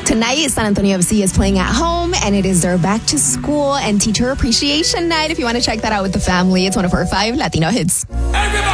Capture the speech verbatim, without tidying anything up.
Tonight, San Antonio F C is playing at home, and it is their back to school and teacher appreciation night. If you want to check that out with the family, it's one of our five Latino hits. Everybody